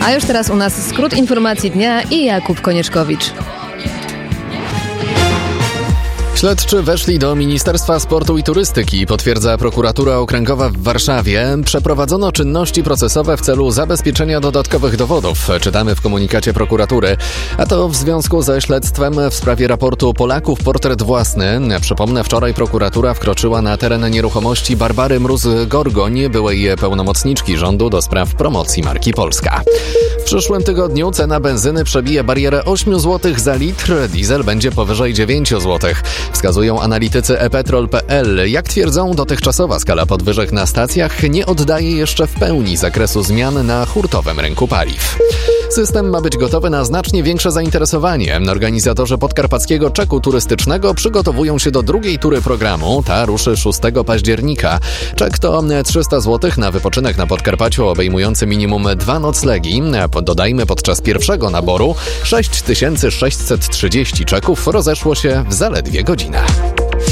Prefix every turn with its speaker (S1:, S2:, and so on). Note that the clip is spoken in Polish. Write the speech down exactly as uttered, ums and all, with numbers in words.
S1: A już teraz u nas skrót informacji dnia i Jakub Konieczkowicz.
S2: Śledczy weszli do Ministerstwa Sportu i Turystyki, potwierdza Prokuratura Okręgowa w Warszawie. Przeprowadzono czynności procesowe w celu zabezpieczenia dodatkowych dowodów, czytamy w komunikacie prokuratury. A to w związku ze śledztwem w sprawie raportu Polaków Portret Własny. Przypomnę, wczoraj prokuratura wkroczyła na teren nieruchomości Barbary Mróz-Gorgoń, byłej pełnomocniczki rządu do spraw promocji marki Polska. W przyszłym tygodniu cena benzyny przebije barierę osiem złotych za litr, diesel będzie powyżej dziewięć złotych. Wskazują analitycy e petrol kropka pe el. Jak twierdzą, dotychczasowa skala podwyżek na stacjach nie oddaje jeszcze w pełni zakresu zmian na hurtowym rynku paliw. System ma być gotowy na znacznie większe zainteresowanie. Organizatorzy podkarpackiego czeku turystycznego przygotowują się do drugiej tury programu. Ta ruszy szóstego października. Czek to trzysta złotych na wypoczynek na Podkarpaciu obejmujący minimum dwa noclegi. Dodajmy, podczas pierwszego naboru sześć tysięcy sześćset trzydzieści czeków rozeszło się w zaledwie godzinę.